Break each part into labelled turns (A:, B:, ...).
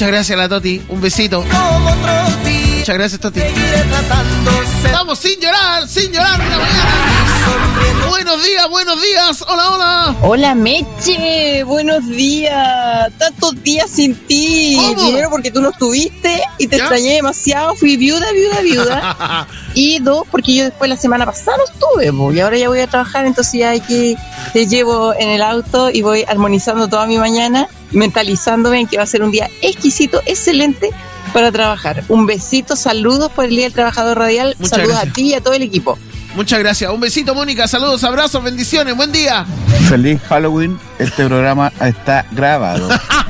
A: Muchas gracias, la Toti. Un besito. Muchas gracias, Toti. Estamos sin llorar en la mañana. Buenos días. Hola.
B: Hola, Meche. Buenos días. Tantos días sin ti.
A: ¿Cómo?
B: Primero porque tú no estuviste y te
A: ¿Ya?
B: extrañé demasiado. Fui viuda. Y dos, porque yo después la semana pasada no estuve, y ahora ya voy a trabajar, entonces ya te llevo en el auto y voy armonizando toda mi mañana, mentalizándome en que va a ser un día exquisito, excelente para trabajar. Un besito, saludos por el Día del Trabajador Radial.
A: Muchas
B: Saludos
A: gracias
B: a ti y a todo el equipo.
A: Muchas gracias. Un besito, Mónica. Saludos, abrazos, bendiciones. Buen día.
C: Feliz Halloween, este programa está grabado.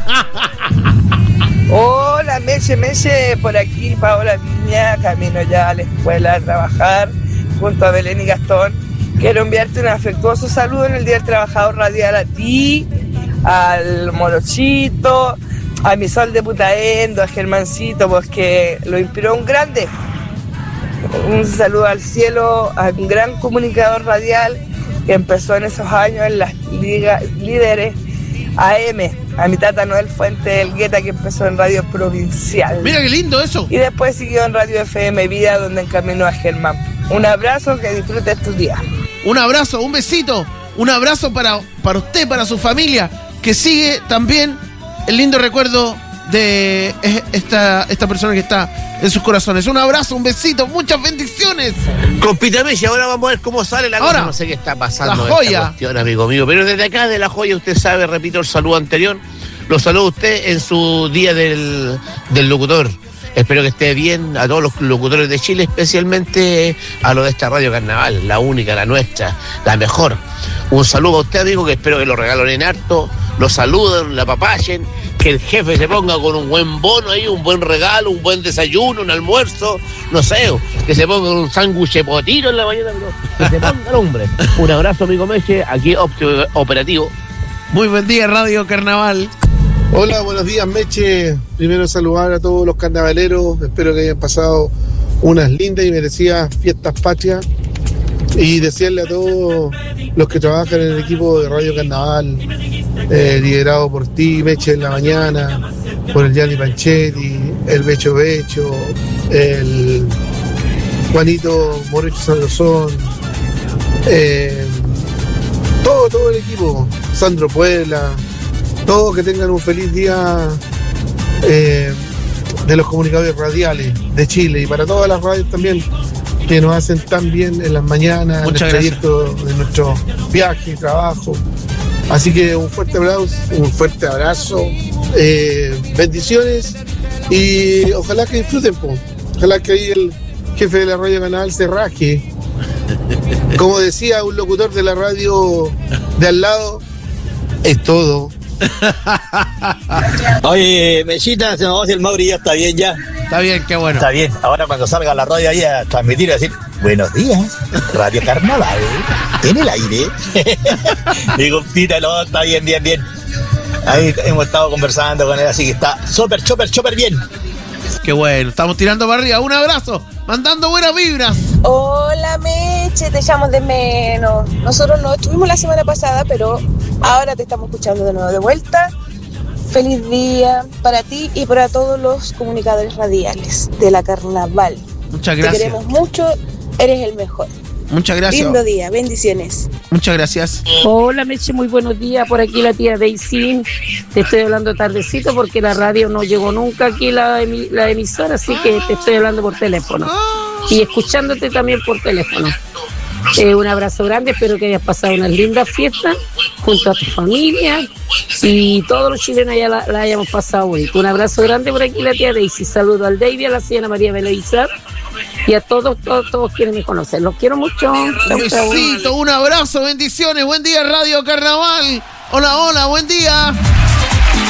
D: Hola, Meche, por aquí Paola Viña, camino ya a la escuela a trabajar junto a Belén y Gastón. Quiero enviarte un afectuoso saludo en el Día del Trabajador Radial a ti, al Morochito, a mi Sol de Putaendo, a Germancito, pues que lo inspiró un grande. Un saludo al cielo, a un gran comunicador radial que empezó en esos años en las líderes AM, a mi tata Noel Fuente Elgueta, que empezó en Radio Provincial.
A: Mira qué lindo eso.
D: Y después siguió en Radio FM Vida, donde encaminó a Germán. Un abrazo, que disfrutes tus días.
A: Un abrazo, un besito. Un abrazo para usted, para su familia, que sigue también el lindo recuerdo de esta persona que está en sus corazones. Un abrazo, un besito, muchas bendiciones.
E: Compita Messi, ahora vamos a ver cómo sale la
A: Ahora,
E: cosa. No sé qué está pasando
A: La
E: en
A: Joya.
E: esta cuestión, amigo mío. Pero desde acá de La Joya, usted sabe, repito el saludo anterior. Lo saludo a usted en su día del locutor. Espero que esté bien a todos los locutores de Chile, especialmente a los de esta Radio Carnaval, la única, la nuestra, la mejor. Un saludo a usted, amigo, que espero que lo regalen harto, lo saluden, la apapachen, que el jefe se ponga con un buen bono ahí, un buen regalo, un buen desayuno, un almuerzo, no sé, que se ponga un sándwich de potito en la mañana, pero que se ponga el hombre. Un abrazo, amigo Meche, aquí operativo.
A: Muy buen día, Radio Carnaval.
F: Hola, buenos días, Meche. Primero saludar a todos los carnavaleros. Espero que hayan pasado unas lindas y merecidas fiestas patrias. Y desearle a todos los que trabajan en el equipo de Radio Carnaval, liderado por ti, Meche, en la mañana, por el Gianni Panchetti, el Becho, el Juanito Morecho Sanlozón, todo el equipo, Sandro Puebla. Todos que tengan un feliz día de los comunicadores radiales de Chile y para todas las radios también que nos hacen tan bien en las mañanas,
A: muchas
F: en el trayecto de nuestro viaje y trabajo. Así que un fuerte abrazo, bendiciones y ojalá que disfruten, ojalá que ahí el jefe de la Radio Canal se raje. Como decía un locutor de la radio de al lado, es todo.
G: Oye, Mechita, si el Mauri ya está bien ya.
A: Está bien, qué bueno.
G: Está bien, ahora cuando salga la radio ahí a transmitir y decir, buenos días, Radio Carnaval, en el aire. Digo, títalo, está bien. Ahí hemos estado conversando con él, así que está súper bien.
A: Qué bueno, estamos tirando para arriba. Un abrazo, mandando buenas vibras.
H: Hola, Meche, te echamos de menos. Nosotros no estuvimos la semana pasada, pero ahora te estamos escuchando de nuevo de vuelta. Feliz día para ti y para todos los comunicadores radiales de la Carnaval.
A: Muchas gracias.
H: Te queremos mucho, eres el mejor.
A: Muchas gracias.
H: Lindo día, bendiciones.
A: Muchas gracias.
I: Hola, Meche, muy buenos días. Por aquí la tía Daisy. Te estoy hablando tardecito porque la radio no llegó nunca aquí, la emisora, así que te estoy hablando por teléfono. Y escuchándote también por teléfono. Un abrazo grande, espero que hayas pasado unas lindas fiestas junto a tu familia y todos los chilenos ya la hayamos pasado bonito. Un abrazo grande por aquí la tía Daisy. Saludo al David, a la señora María Beleizar y a todos quienes me conocen. Los quiero mucho.
A: Un besito, un abrazo, bendiciones. Buen día, Radio Carnaval. Hola, buen día.